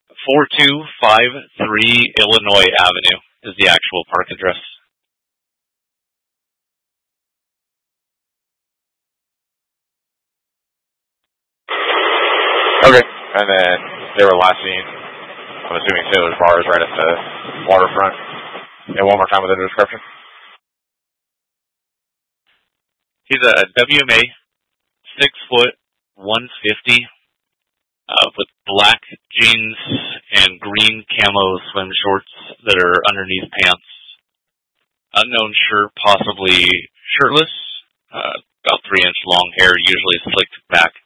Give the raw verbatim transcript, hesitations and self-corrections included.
four two five three Illinois Avenue is the actual park address. Okay, and then they were last seen, I'm assuming Sailor's Bar is right at the waterfront. And one more time with the description. He's a W M A, six foot, one fifty, uh, with black jeans and green camo swim shorts that are underneath pants. Unknown shirt, possibly shirtless, uh, about three inch long hair, usually slicked back.